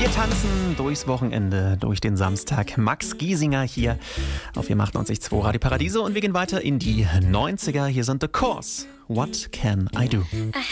Wir tanzen durchs Wochenende, durch den Samstag. Max Giesinger hier auf 98.2 Radio Paradiso und wir gehen weiter in die 90er. Hier sind The Course. What Can I Do?